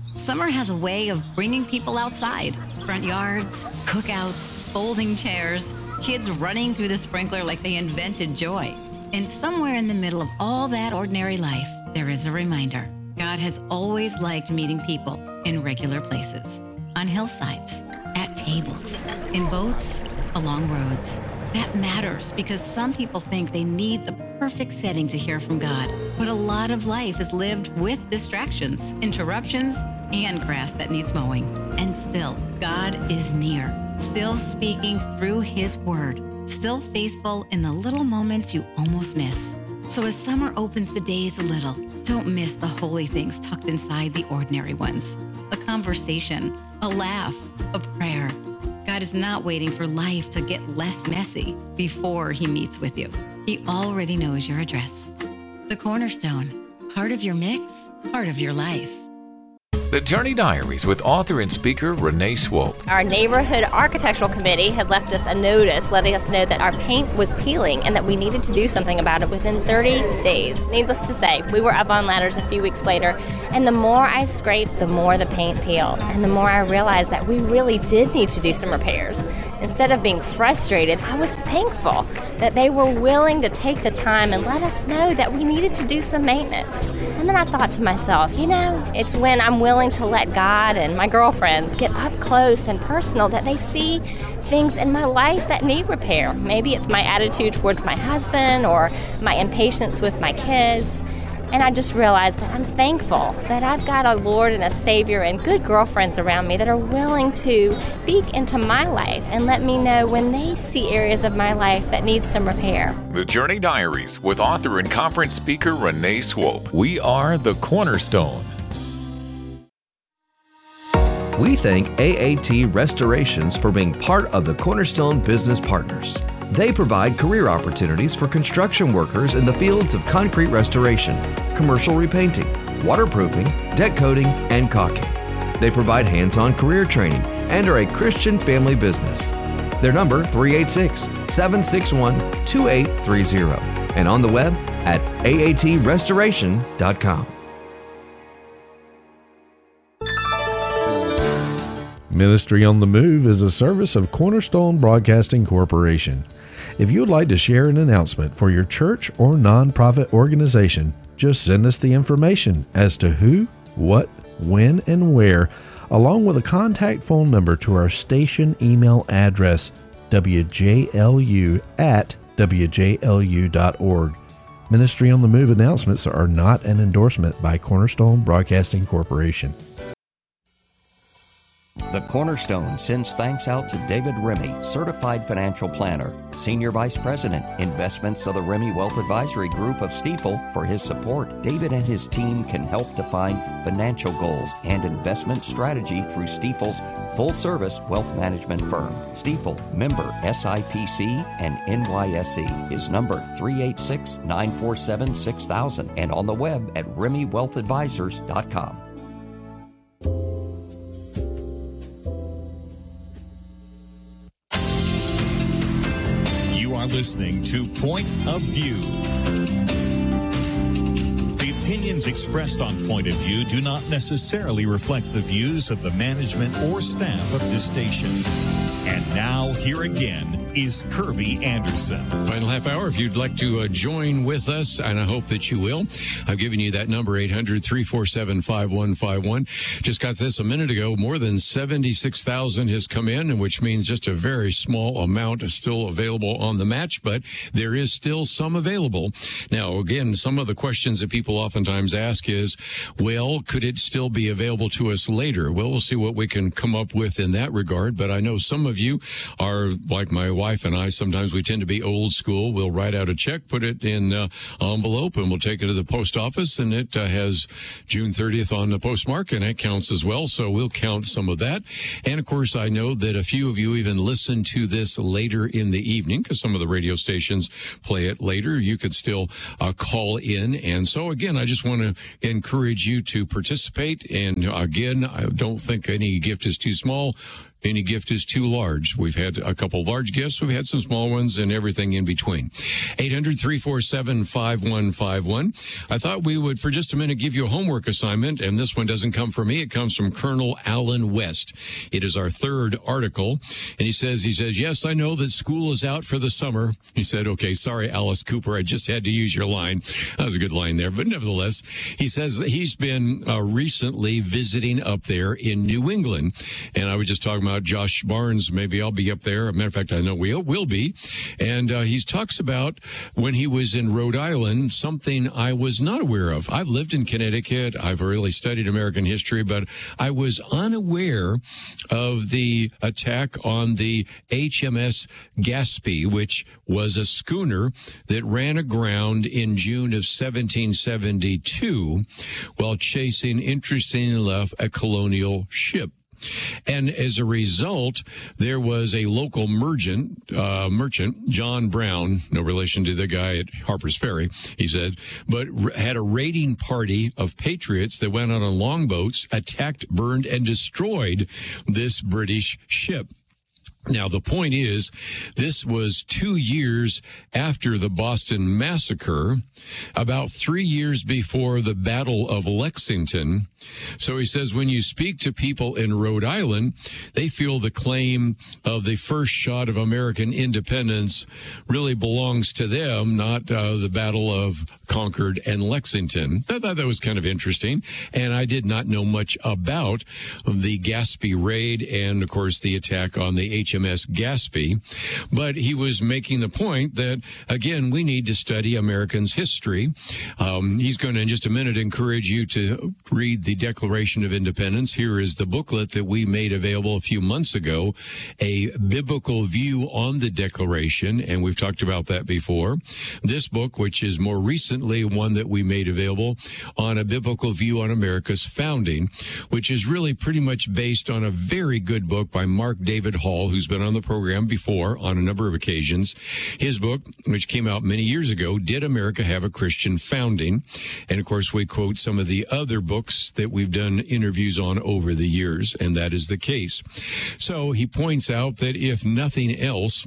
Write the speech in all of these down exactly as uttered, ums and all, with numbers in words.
Summer has a way of bringing people outside. Front yards, cookouts, folding chairs, kids running through the sprinkler like they invented joy. And somewhere in the middle of all that ordinary life, there is a reminder. God has always liked meeting people in regular places, on hillsides, at tables, in boats, along roads. That matters because some people think they need the perfect setting to hear from God. But a lot of life is lived with distractions, interruptions, and grass that needs mowing. And still, God is near, still speaking through His Word, still faithful in the little moments you almost miss. So as summer opens the days a little, don't miss the holy things tucked inside the ordinary ones. A conversation, a laugh, a prayer. God is not waiting for life to get less messy before He meets with you. He already knows your address. The Cornerstone, part of your mix, part of your life. The Journey Diaries with author and speaker Renee Swope. Our neighborhood architectural committee had left us a notice letting us know that our paint was peeling and that we needed to do something about it within thirty days. Needless to say, we were up on ladders a few weeks later, and the more I scraped, the more the paint peeled, and the more I realized that we really did need to do some repairs. Instead of being frustrated, I was thankful that they were willing to take the time and let us know that we needed to do some maintenance. And then I thought to myself, you know, it's when I'm willing to let God and my girlfriends get up close and personal that they see things in my life that need repair. Maybe it's my attitude towards my husband or my impatience with my kids. And I just realized that I'm thankful that I've got a Lord and a Savior and good girlfriends around me that are willing to speak into my life and let me know when they see areas of my life that need some repair. The Journey Diaries with author and conference speaker Renee Swope. We are the Cornerstone. We thank A A T Restorations for being part of the Cornerstone Business Partners. They provide career opportunities for construction workers in the fields of concrete restoration, commercial repainting, waterproofing, deck coating, and caulking. They provide hands-on career training and are a Christian family business. Their number, three eight six, seven six one, two eight three zero, and on the web at A A T restoration dot com. Ministry on the Move is a service of Cornerstone Broadcasting Corporation. If you would like to share an announcement for your church or nonprofit organization, just send us the information as to who, what, when, and where, along with a contact phone number to our station email address, w j l u at w j l u dot org. Ministry on the Move announcements are not an endorsement by Cornerstone Broadcasting Corporation. The Cornerstone sends thanks out to David Remy, Certified Financial Planner, Senior Vice President, Investments of the Remy Wealth Advisory Group of Stifel, for his support. David and his team can help define financial goals and investment strategy through Stifel's full-service wealth management firm. Stifel, member S I P C and N Y S E. His number, three eight six, nine four seven, six thousand, and on the web at remy wealth advisors dot com. Are listening to Point of View. The opinions expressed on Point of View do not necessarily reflect the views of the management or staff of this station. And now, here again is Kirby Anderson. Final half hour, if you'd like to uh, join with us, and I hope that you will. I've given you that number, eight hundred, three four seven, five one five one. Just got this a minute ago. More than seventy-six thousand has come in, which means just a very small amount is still available on the match, but there is still some available. Now, again, some of the questions that people oftentimes ask is, well, could it still be available to us later? Well, we'll see what we can come up with in that regard, but I know some of you are like my wife and I. Sometimes we tend to be old school. We'll write out a check, put it in uh, envelope, and we'll take it to the post office, and it uh, has June thirtieth on the postmark, and that counts as well, so we'll count some of that. And, of course, I know that a few of you even listen to this later in the evening because some of the radio stations play it later. You could still uh, call in, and so, again, I just want to encourage you to participate, and, again, I don't think any gift is too small. any gift is too large. We've had a couple large gifts. We've had some small ones and everything in between. eight hundred, three four seven, five one five one. I thought we would, for just a minute, give you a homework assignment, and this one doesn't come from me. It comes from Colonel Alan West. It is our third article, and he says, he says, yes, I know that school is out for the summer. He said, okay, sorry, Alice Cooper, I just had to use your line. That was a good line there, but nevertheless, he says he's been uh, recently visiting up there in New England, and I was just talking about Josh Barnes. Maybe I'll be up there. As a matter of fact, I know we will be. And uh, he talks about when he was in Rhode Island, something I was not aware of. I've lived in Connecticut. I've really studied American history, but I was unaware of the attack on the H M S Gaspee, which was a schooner that ran aground in June of seventeen seventy-two while chasing, interestingly enough, a colonial ship. And as a result, there was a local merchant, uh, merchant, John Brown, no relation to the guy at Harper's Ferry, he said, but r- had a raiding party of patriots that went out on longboats, attacked, burned, and destroyed this British ship. Now, the point is, this was two years after the Boston Massacre, about three years before the Battle of Lexington. So he says when you speak to people in Rhode Island, they feel the claim of the first shot of American independence really belongs to them, not uh, the Battle of Concord and Lexington. I thought that was kind of interesting, and I did not know much about the Gaspee raid and, of course, the attack on the H M S Gaspee. But he was making the point that, again, we need to study Americans' history. Um, he's going to, in just a minute, encourage you to read the Declaration of Independence. Here is the booklet that we made available a few months ago, A Biblical View on the Declaration, and we've talked about that before. This book, which is more recently one that we made available on A Biblical View on America's Founding, which is really pretty much based on a very good book by Mark David Hall, who's been on the program before on a number of occasions. His book, which came out many years ago, Did America Have a Christian Founding? And of course, we quote some of the other books that we've done interviews on over the years, and that is the case. So he points out that if nothing else,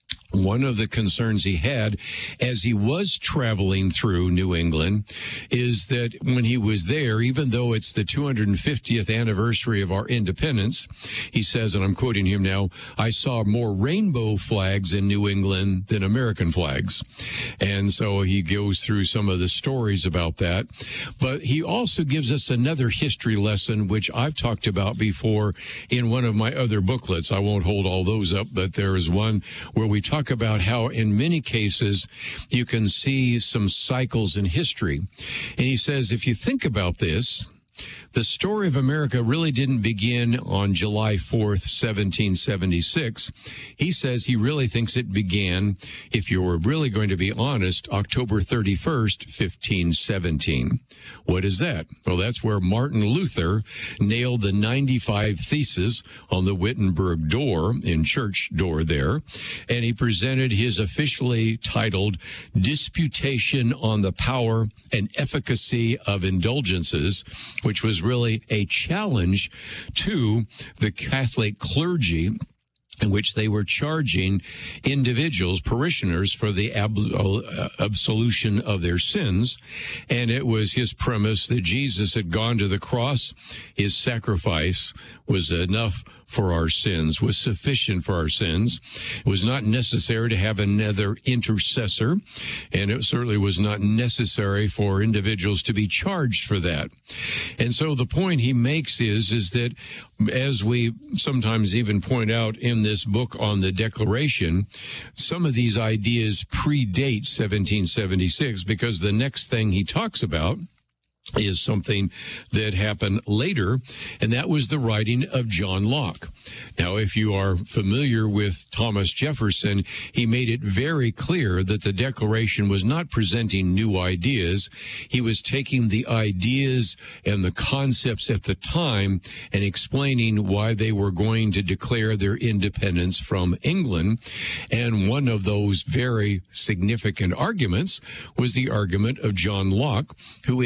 one of the concerns he had as he was traveling through New England is that when he was there, even though it's the two hundred fiftieth anniversary of our independence, he says, and I'm quoting him now, I saw more rainbow flags in New England than American flags. And so he goes through some of the stories about that. But he also gives us another history lesson, which I've talked about before in one of my other booklets. I won't hold all those up, but there is one where we talk about how in many cases you can see some cycles in history. And he says, if you think about this, the story of America really didn't begin on July fourth, seventeen seventy-six. He says he really thinks it began, if you were really going to be honest, October thirty-first, fifteen seventeen. What is that? Well, that's where Martin Luther nailed the ninety-five Theses on the Wittenberg door, in church door there, and he presented his officially titled Disputation on the Power and Efficacy of Indulgences, which was really a challenge to the Catholic clergy, in which they were charging individuals, parishioners, for the ab- uh, absolution of their sins. And it was his premise that Jesus had gone to the cross. His sacrifice was enough for our sins, was sufficient for our sins. It was not necessary to have another intercessor, and it certainly was not necessary for individuals to be charged for that. And so the point he makes is, is that, as we sometimes even point out in this book on the Declaration, some of these ideas predate seventeen seventy-six, because the next thing he talks about is something that happened later, and that was the writing of John Locke. Now, if you are familiar with Thomas Jefferson, he made it very clear that the Declaration was not presenting new ideas. He was taking the ideas and the concepts at the time and explaining why they were going to declare their independence from England. And one of those very significant arguments was the argument of John Locke, who in his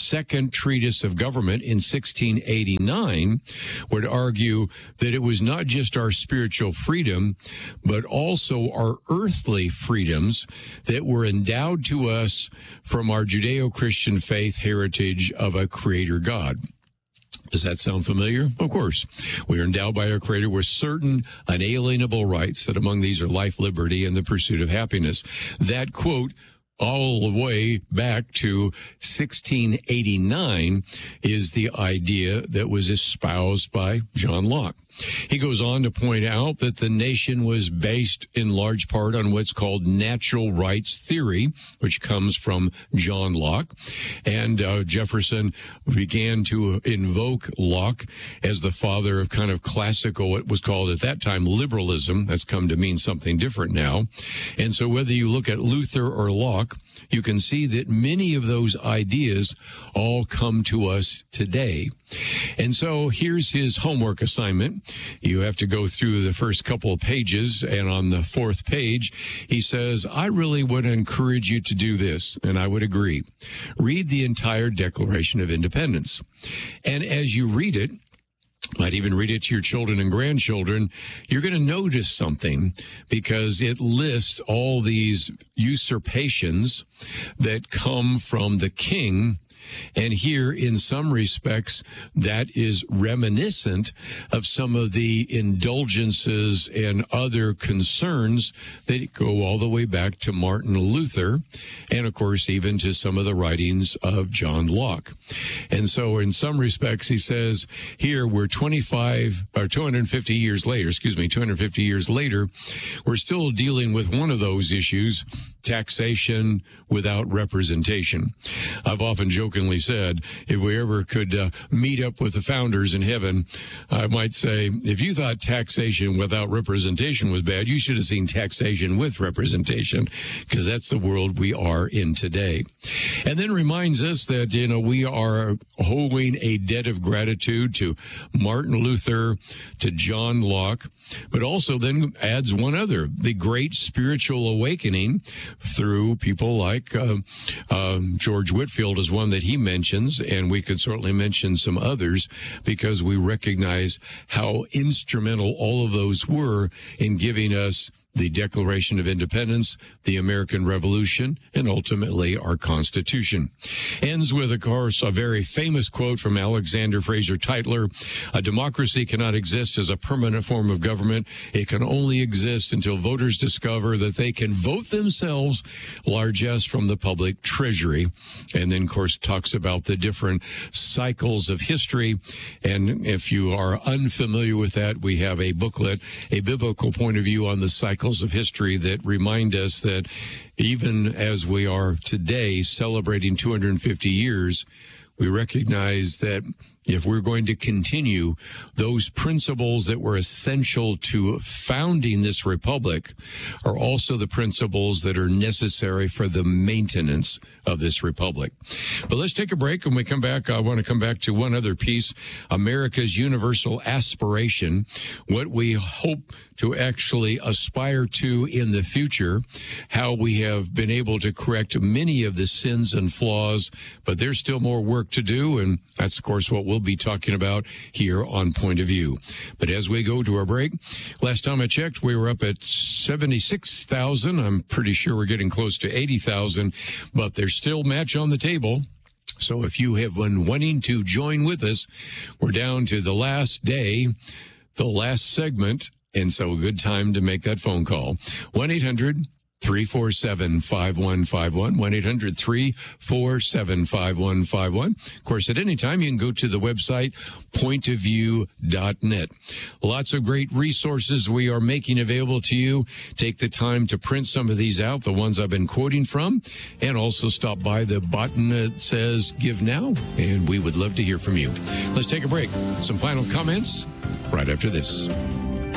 second treatise of government in sixteen eighty-nine would argue that it was not just our spiritual freedom, but also our earthly freedoms that were endowed to us from our Judeo-Christian faith heritage of a creator God. Does that sound familiar? Of course. We are endowed by our Creator with certain unalienable rights, that among these are life, liberty, and the pursuit of happiness. That quote, all the way back to sixteen eighty-nine, is the idea that was espoused by John Locke. He goes on to point out that the nation was based in large part on what's called natural rights theory, which comes from John Locke. And uh, Jefferson began to invoke Locke as the father of kind of classical, what was called at that time liberalism. That's come to mean something different now. And so whether you look at Luther or Locke, you can see that many of those ideas all come to us today. And so here's his homework assignment. You have to go through the first couple of pages, and on the fourth page, he says, I really would encourage you to do this, and I would agree. Read the entire Declaration of Independence. And as you read it, might even read it to your children and grandchildren, you're going to notice something, because it lists all these usurpations that come from the king. And here, in some respects, that is reminiscent of some of the indulgences and other concerns that go all the way back to Martin Luther, and, of course, even to some of the writings of John Locke. And so, in some respects, he says, here, we're twenty-five, or two hundred fifty years later, excuse me, two hundred fifty years later, we're still dealing with one of those issues, taxation without representation. I've often jokingly said, if we ever could uh, meet up with the founders in heaven, I might say, if you thought taxation without representation was bad, you should have seen taxation with representation, because that's the world we are in today. And then reminds us that, you know, we are owing a debt of gratitude to Martin Luther, to John Locke, but also then adds one other, the great spiritual awakening through people like uh, uh, George Whitefield is one that he mentions, and we could certainly mention some others, because we recognize how instrumental all of those were in giving us the Declaration of Independence, the American Revolution, and ultimately our Constitution. Ends with, of course, a very famous quote from Alexander Fraser Tytler: a democracy cannot exist as a permanent form of government. It can only exist until voters discover that they can vote themselves largesse from the public treasury. And then, of course, talks about the different cycles of history. And if you are unfamiliar with that, we have a booklet, A Biblical Point of View on the Cycle of history, that remind us that even as we are today celebrating two hundred fifty years, we recognize that if we're going to continue those principles that were essential to founding this republic, are also the principles that are necessary for the maintenance of this republic. But let's take a break. When we come back, I want to come back to one other piece, America's universal aspiration, what we hope to actually aspire to in the future, how we have been able to correct many of the sins and flaws, but there's still more work to do, and that's, of course, what we'll be talking about here on Point of View. But as we go to our break, last time I checked, we were up at seventy-six thousand. I'm pretty sure we're getting close to eighty thousand, but there's still match on the table. So if you have been wanting to join with us, we're down to the last day, the last segment, and so a good time to make that phone call. one eight hundred three four seven five one five one, one eight hundred three four seven five one five one. Of course, at any time, you can go to the website, point of view dot net. Lots of great resources we are making available to you. Take the time to print some of these out, the ones I've been quoting from, and also stop by the button that says Give Now, and we would love to hear from you. Let's take a break. Some final comments right after this.